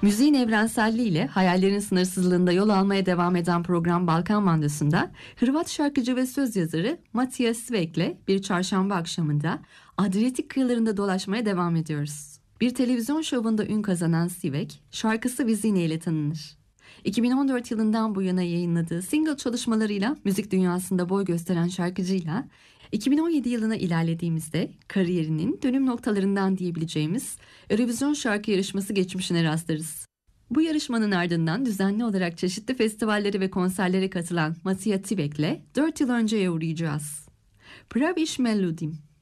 Müziğin evrenselliğiyle hayallerin sınırsızlığında yol almaya devam eden program Balkan Mandası'nda Hırvat şarkıcı ve söz yazarı Matija Svek'le bir çarşamba akşamında Adriyatik kıyılarında dolaşmaya devam ediyoruz. Bir televizyon şovunda ün kazanan Svek, şarkısı Vizine ile tanınır. 2014 yılından bu yana yayınladığı single çalışmalarıyla müzik dünyasında boy gösteren şarkıcıyla 2017 yılına ilerlediğimizde kariyerinin dönüm noktalarından diyebileceğimiz Eurovision şarkı yarışması geçmişine rastlarız. Bu yarışmanın ardından düzenli olarak çeşitli festivallere ve konserlere katılan Matija Svek'le 4 yıl önceye uğrayacağız. Pravish Melodim.